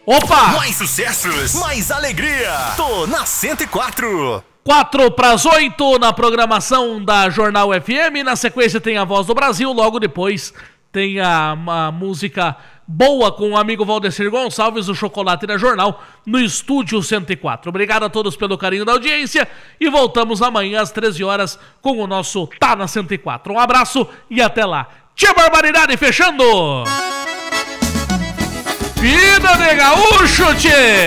Opa! Mais sucessos, mais alegria. Tô na 104. 7:45 na programação da Jornal FM. Na sequência tem a Voz do Brasil. Logo depois tem a música boa com o amigo Valdecir Gonçalves, o Chocolate da Jornal, no Estúdio 104. Obrigado a todos pelo carinho da audiência e voltamos amanhã às 13 horas com o nosso Tá na 104. Um abraço e até lá. Tchê barbaridade, fechando! Vida de gaúcho, tchê!